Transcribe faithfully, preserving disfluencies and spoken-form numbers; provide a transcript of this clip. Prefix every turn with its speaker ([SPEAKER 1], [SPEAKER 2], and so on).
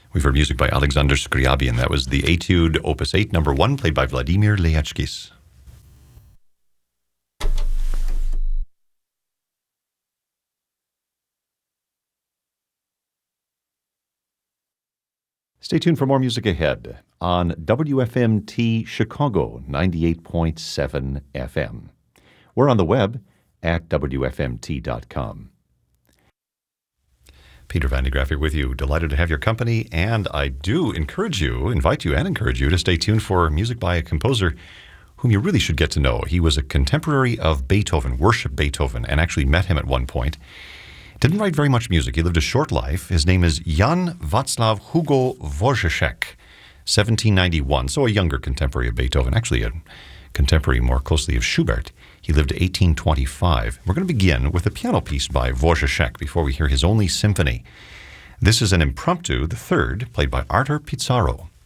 [SPEAKER 1] We've heard music by Alexander Scriabin. That was the Etude Opus eight, number one, played by Vladimir Leachkis. Stay tuned for more music ahead on W F M T Chicago, ninety-eight point seven F M. We're on the web at W F M T dot com. Peter Van de Graaff here with you. Delighted to have your company, and I do encourage you, invite you and encourage you to stay tuned for music by a composer whom you really should get to know. He was a contemporary of Beethoven, worshiped Beethoven, and actually met him at one point. Didn't write very much music. He lived a short life. His name is Jan Václav Hugo Wojciech, seventeen ninety-one, so a younger contemporary of Beethoven, actually a contemporary more closely of Schubert. He lived to eighteen twenty-five. We're going to begin with a piano piece by Wojciech before we hear his only symphony. This is an impromptu, the third, played by Artur Pizarro.